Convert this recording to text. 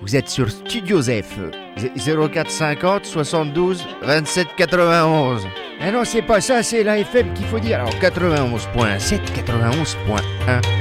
Vous êtes sur Studio ZEF, 0450 72 27 91. Ah non, c'est pas ça, c'est la FM qu'il faut dire. Alors 91.7, 91.1.